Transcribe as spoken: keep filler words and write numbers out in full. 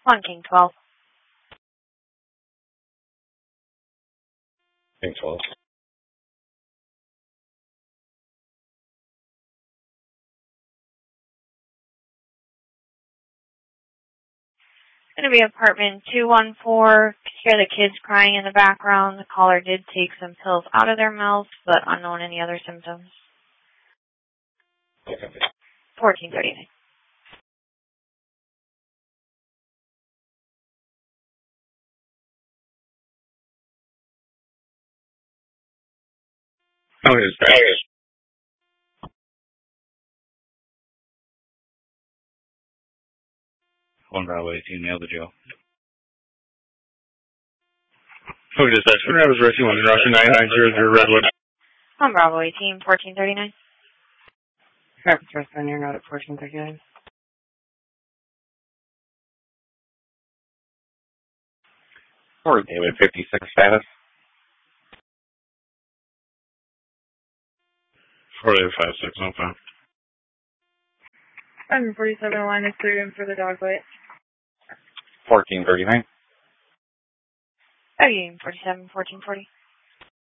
On King twelve. King twelve. Going to be apartment two one four. Hear the kids crying in the background. The caller did take some pills out of their mouth, but unknown any other symptoms. fourteen thirty-nine. Oh, it is bad. One Bravo eighteen, nailed the Joe. Oh, it is that. That was Richie one, Russia nine nine zero zero Redwood. On Bravo eighteen, fourteen thirty-nine. Travis Rest on your note at fourteen thirty-nine. Or David fifty-six status. forty-eight five six oh five. I'm forty-seven line is cleared in for the dog bite. fourteen thirty-nine. Again, forty-seven, fourteen forty.